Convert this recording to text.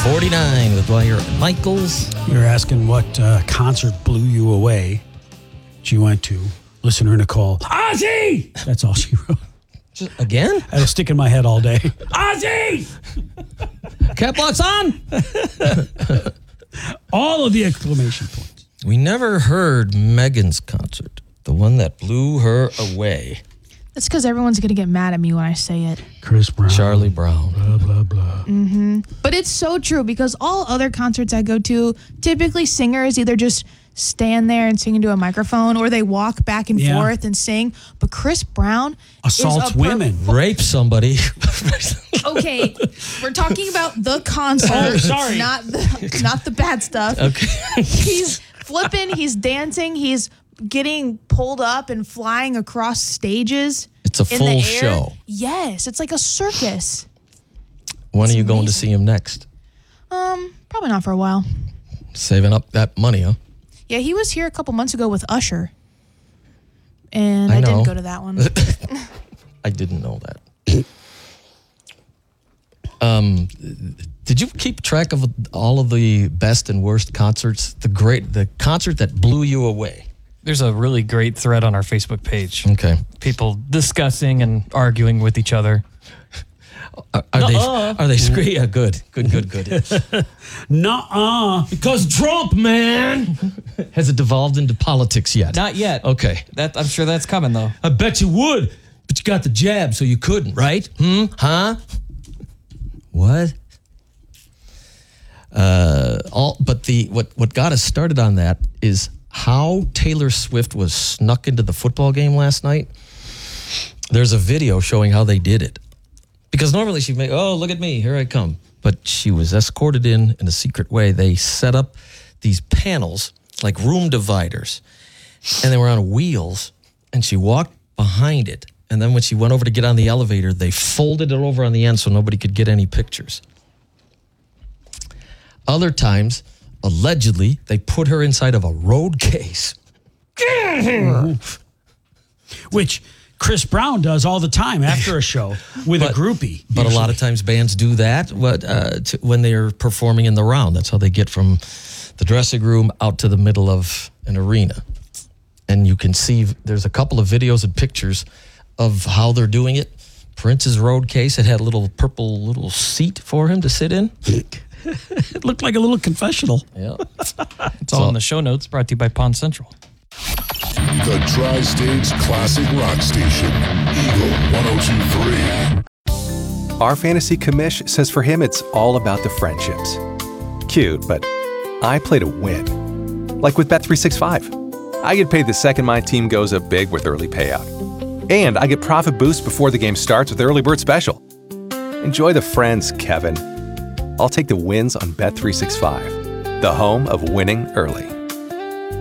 49 with Dwyer Michaels. You're asking what concert blew you away. She went to listener Nicole. Ozzy! That's all she wrote. Just again? I had a stick in my head all day. Ozzy! Cap locks on! All of the exclamation points. We never heard Megan's concert, the one that blew her away. That's because everyone's going to get mad at me when I say it. Chris Brown. Charlie Brown. Blah, blah, blah. Mm-hmm. But it's so true because all other concerts I go to, typically singers either just stand there and sing into a microphone or they walk back and forth and sing. But Chris Brown assaults women. Rape somebody. Okay, we're talking about the concert. Oh, sorry. Not the bad stuff. Okay. He's flipping, he's dancing, he's getting pulled up and flying across stages. It's a full show. Yes, it's like a circus. When are you going to see him next? Probably not for a while. Saving up that money, huh? Yeah, he was here a couple months ago with Usher. And I didn't go to that one. I didn't know that. Did you keep track of all of the best and worst concerts? The concert that blew you away? There's a really great thread on our Facebook page. Okay. People discussing and arguing with each other. Are they screaming? Yeah, good. Nuh-uh. Because Trump, man. Has it devolved into politics yet? Not yet. Okay. I'm sure that's coming, though. I bet you would, but you got the jab, so you couldn't, right? Huh? What? What got us started on that is how Taylor Swift was snuck into the football game last night. There's a video showing how they did it. Because normally she'd make, oh, look at me, here I come. But she was escorted in a secret way. They set up these panels, like room dividers, and they were on wheels, and she walked behind it. And then when she went over to get on the elevator, they folded it over on the end so nobody could get any pictures. Other times, allegedly, they put her inside of a road case. Which Chris Brown does all the time after a show with a groupie. But a lot of times bands do that when they're performing in the round. That's how they get from the dressing room out to the middle of an arena. And you can see there's a couple of videos and pictures of how they're doing it. Prince's road case, it had a little purple seat for him to sit in. It looked like a little confessional. Yeah. It's all in the show notes, brought to you by Pond Central. The Tri-State's classic rock station, Eagle 102.3. Our fantasy commish says for him it's all about the friendships. Cute, but I play to win. Like with Bet365. I get paid the second my team goes up big with early payout. And I get profit boost before the game starts with Early Bird Special. Enjoy the friends, Kevin. I'll take the wins on Bet365, the home of winning early.